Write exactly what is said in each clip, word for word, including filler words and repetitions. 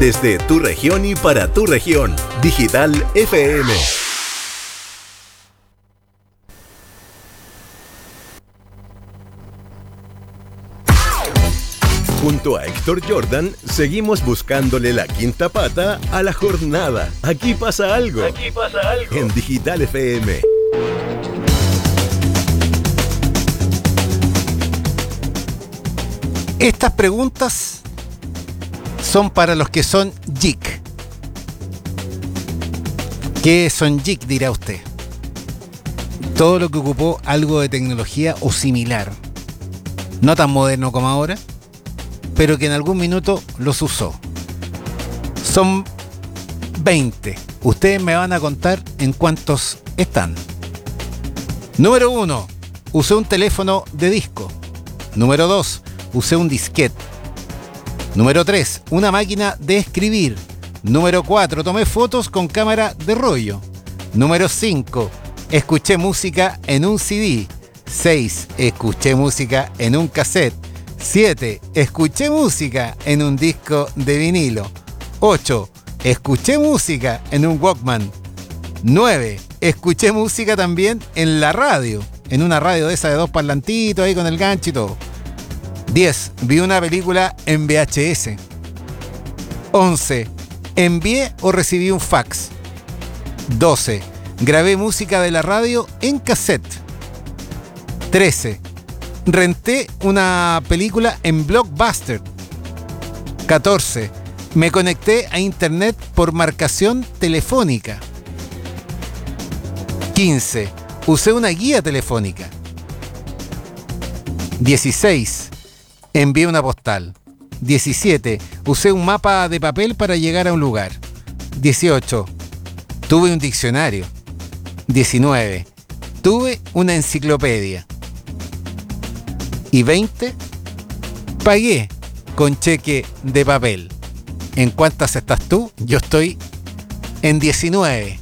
Desde tu región y para tu región. Digital F M. Junto a Héctor Jordan, seguimos buscándole la quinta pata a la jornada. Aquí pasa algo. Aquí pasa algo. En Digital F M. Estas preguntas son para los que son geek. ¿Qué son geek, dirá usted? Todo lo que ocupó algo de tecnología o similar. No tan moderno como ahora, pero que en algún minuto los usó. Son veinte. Ustedes me van a contar en cuántos están. Número uno. Usé un teléfono de disco. Número dos. Usé un disquete. Número tres. Una máquina de escribir. Número cuatro. Tomé fotos con cámara de rollo. Número cinco. Escuché música en un C D. seis. Escuché música en un cassette. siete. Escuché música en un disco de vinilo. ocho. Escuché música en un Walkman. nueve. Escuché música también en la radio. En una radio de esa de dos parlantitos ahí con el gancho y todo. diez. Vi una película en V H S. once. Envié o recibí un fax. doce. Grabé música de la radio en cassette. trece. Renté una película en Blockbuster. catorce. Me conecté a internet por marcación telefónica. quince. Usé una guía telefónica. dieciséis. Envié una postal. diecisiete. Usé un mapa de papel para llegar a un lugar. dieciocho. Tuve un diccionario. diecinueve. Tuve una enciclopedia. Y veinte. Pagué con cheque de papel. ¿En cuántas estás tú? Yo estoy en diecinueve.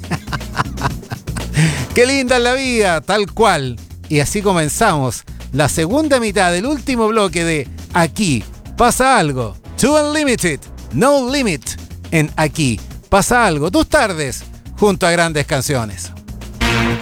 ¡Qué linda es la vida! Tal cual. Y así comenzamos la segunda mitad del último bloque de Aquí pasa algo. To Unlimited, No Limit. En Aquí pasa algo. Tus tardes junto a grandes canciones.